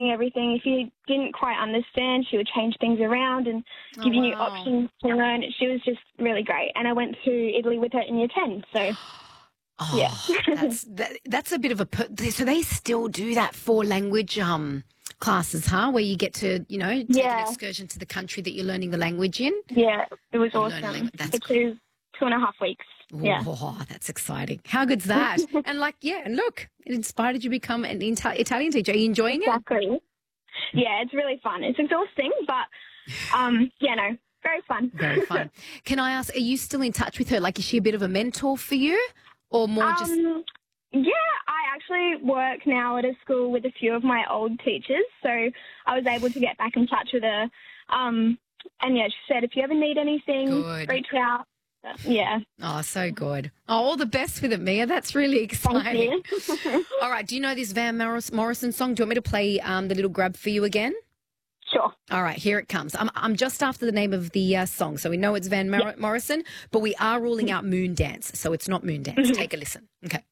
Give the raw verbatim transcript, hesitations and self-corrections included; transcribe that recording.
explaining everything. If you didn't quite understand, she would change things around and give Oh, you new wow. options to learn. She was just really great. And I went to Italy with her in year ten, so Oh, yeah. that's that, that's a bit of a per- so they still do that four language um classes, huh? Where you get to you know take an Yeah. excursion to the country that you're learning the language in. Yeah, it was You learn awesome. language- that's For two, two and a half weeks. Yeah. Oh, that's exciting! How good's that? And like, yeah, and look, it inspired you to become an Ita- Italian teacher. Are you enjoying it? Exactly. Yeah, it's really fun. It's exhausting, but um, yeah, no, very fun. Very fun. Can I ask, are you still in touch with her? Like, is she a bit of a mentor for you, or more just? Um, yeah, I actually work now at a school with a few of my old teachers, so I was able to get back in touch with her. Um, and yeah, she said, if you ever need anything, Good. reach out. But, yeah. Oh, so good. Oh, all the best with it, Mia. That's really exciting. Thank you. All right. Do you know this Van Morris- Morrison song? Do you want me to play um, the little grab for you again? Sure. All right, here it comes. I'm, I'm just after the name of the uh, song, so we know it's Van Mar- Morrison, but we are ruling out Moon Dance, so it's not Moon Dance. Take a listen. Okay.